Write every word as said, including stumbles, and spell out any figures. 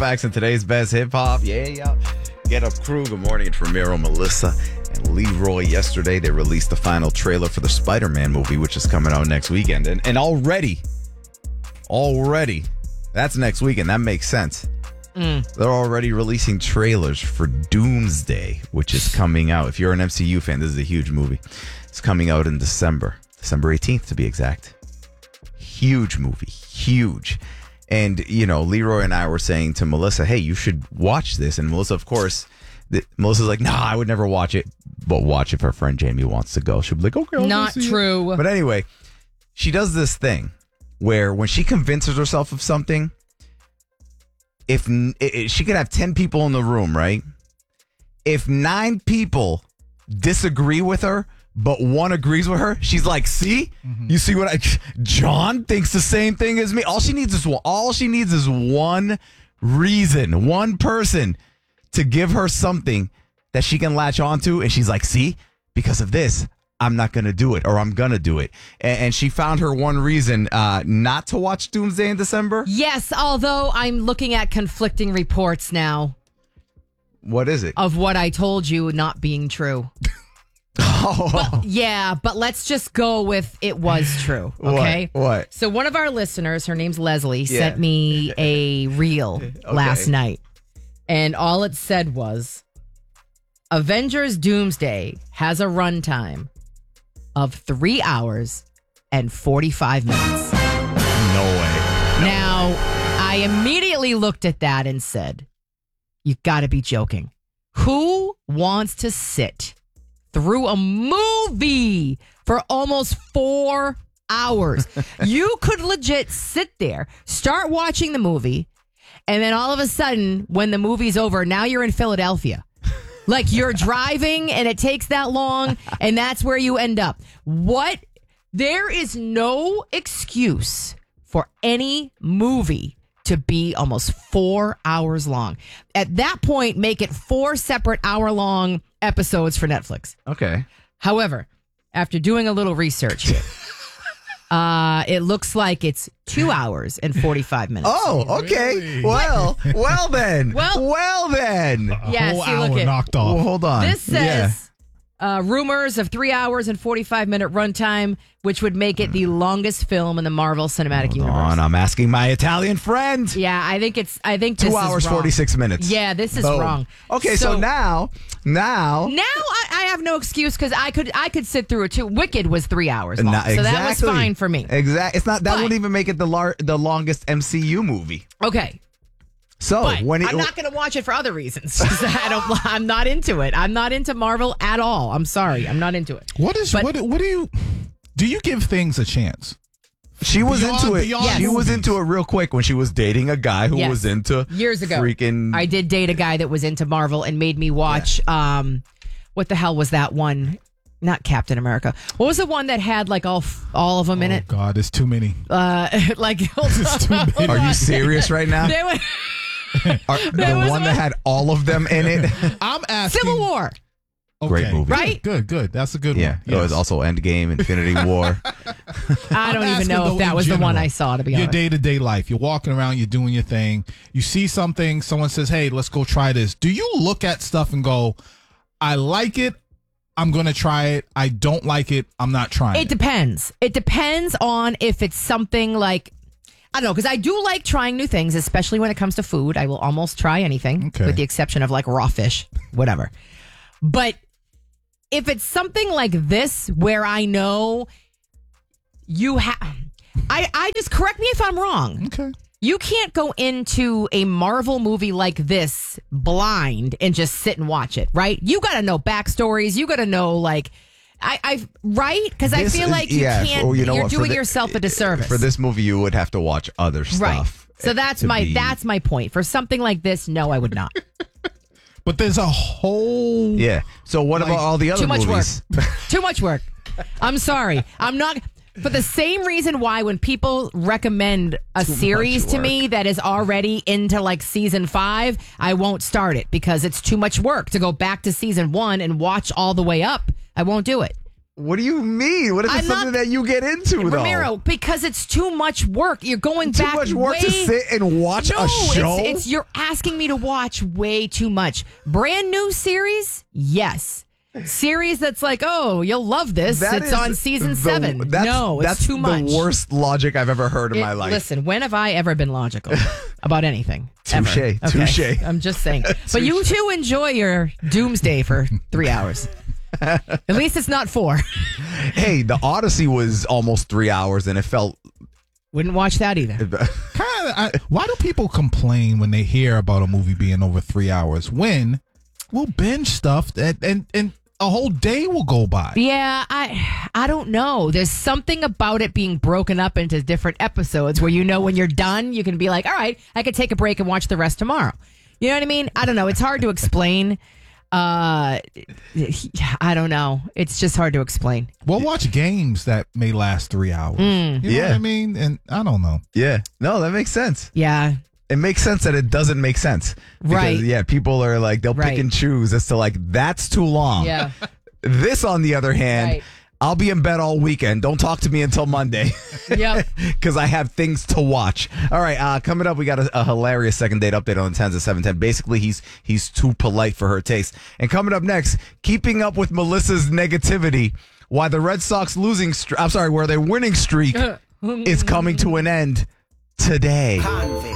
throwbacks and today's best hip hop. Yeah, yeah. Get Up Crew. Good morning. It's Ramiro, Melissa, and Leroy. Yesterday, they released the final trailer for the Spider-Man movie, which is coming out next weekend. And, and already, already, that's next weekend. That makes sense. Mm. They're already releasing trailers for Doomsday, which is coming out. If you're an M C U fan, this is a huge movie. It's coming out in December, December eighteenth to be exact. Huge movie, huge. And, you know, Leroy and I were saying to Melissa, hey, you should watch this. And Melissa, of course, the, Melissa's like, nah, I would never watch it. But watch if her friend Jamie wants to go. She'll be like, okay, I'll Not go see true. It. But anyway, she does this thing where when she convinces herself of something, if it, she could have ten people in the room, right? If nine people disagree with her, but one agrees with her, she's like, see? Mm-hmm. You see what I... John thinks the same thing as me. All she needs is one, all she needs is one reason, one person to give her something that she can latch onto. And she's like, see? Because of this, I'm not going to do it, or I'm going to do it. And, and she found her one reason uh, not to watch Doomsday in December. Yes, although I'm looking at conflicting reports now. What is it? Of what I told you not being true. Oh. But, yeah, but let's just go with it was true, okay? What? What? So one of our listeners, her name's Leslie, Yeah. sent me a reel Okay. last night. And all it said was, Avengers Doomsday has a runtime of three hours and forty-five minutes. No way. Now, I immediately looked at that and said, you got to be joking. Who wants to sit through a movie for almost four hours? You could legit sit there, start watching the movie, and then all of a sudden, when the movie's over, now you're in Philadelphia. Like you're driving and it takes that long, and that's where you end up. What? There is no excuse for any movie to be almost four hours long. At that point, make it four separate hour-long episodes for Netflix. Okay. However, after doing a little research here, uh, it looks like it's two hours and forty-five minutes. Oh, okay. Really? Well, well then. Well- well then. A Yes, whole you look hour at- knocked off. Well, hold on. This says uh, rumors of three hours and forty-five minute runtime, which would make it the longest film in the Marvel Cinematic Hold Universe. on, I'm asking my Italian friend. Yeah, I think it's. I think Two this hours, is wrong. forty-six minutes. Yeah, this is Boom. wrong. Okay, so, now, now. now I, I have no excuse because I could I could sit through it too. Wicked was three hours long, Not- so that was exactly. fine for me. Exactly. It's not. That But- wouldn't even make it the lar- the longest M C U movie. Okay, So but when it, I'm not going to watch it for other reasons. 'Cause I don't. I'm not into it. I'm not into Marvel at all. I'm sorry. I'm not into it. What is But- what? What do you do? You give things a chance? she was Beyond- into it. beyond She was movies. into it real quick when she was dating a guy who Yes. was into Years ago, freaking. I did date a guy that was into Marvel and made me watch. Um, what the hell was that one? Not Captain America. What was the one that had like all f- all of them in Oh it? God, it's too many. Uh, like It's too many. Are you serious right now? There was Are, There the was one that one- had all of them in it. I'm asking. Civil War. Okay. Great movie. Right? Good, good. That's a good Yeah. one. There was Yes. also Endgame, Infinity War. I don't I'm even asking, know though, if that in was the one general, I saw. To be Your honest, day to day life. You're walking around. You're doing your thing. You see something. Someone says, "Hey, let's go try this." Do you look at stuff and go, "I like it. I'm going to try it. I don't like it. I'm not trying it it." depends. It depends on if it's something like. I don't know, because I do like trying new things, especially when it comes to food. I will almost try anything, Okay. with the exception of like raw fish, whatever. But if it's something like this, where I know you have, I, I just correct me if I'm wrong. Okay. You can't go into a Marvel movie like this blind and just sit and watch it, right? You got to know backstories. You got to know like. I, I right because I This feel is- like you yeah, can't. well, you know you're what, for doing the- yourself a disservice For this movie, you would have to watch other stuff. right? So that's to my be- that's my point. For something like this, no, I would not. But there's a whole. Yeah. So what Like, about all the other Too much movies? work. Too much work. I'm sorry. I'm not. For the same reason why when people recommend a Too much series to work. me that is already into like season five, I won't start it because it's too much work to go back to season one and watch all the way up. I won't do it. What do you mean? What if it's I'm not- something that you get into, though? Ramiro, because it's too much work. You're going Too back much work way... to sit and watch no, a show? It's, it's you're asking me to watch way too much. Brand new series? Yes. Series that's like, oh, you'll love this. That it's is on season the- seven. That's, no, it's that's too much. the worst logic I've ever heard in It- my life. Listen, when have I ever been logical about anything? Touche, Ever. Okay. touche. I'm just saying. But you too enjoy your doomsday for three hours. At least it's not four. Hey, the Odyssey was almost three hours, and it felt. Wouldn't watch that either. Kind of. Why do people complain when they hear about a movie being over three hours? When we'll binge stuff that and and a whole day will go by. Yeah, I I don't know. There's something about it being broken up into different episodes where you know when you're done, you can be like, all right, I could take a break and watch the rest tomorrow. You know what I mean? I don't know. It's hard to explain. Uh, I don't know. It's just hard to explain. We'll watch games that may last three hours. You know Yeah. what I mean? And I don't know. Yeah. No, that makes sense. Yeah. It makes sense that it doesn't make sense. Because, Right. yeah, people are like, they'll Right. pick and choose as to, like, that's too long. Yeah. This, on the other hand, Right. I'll be in bed all weekend. Don't talk to me until Monday. Yep. Because I have things to watch. All right, uh, coming up, we got a, a hilarious second date update on the tens at seven ten. Basically, he's he's too polite for her taste. And coming up next, keeping up with Melissa's negativity, why the Red Sox losing streak, I'm sorry, where their winning streak is coming to an end today.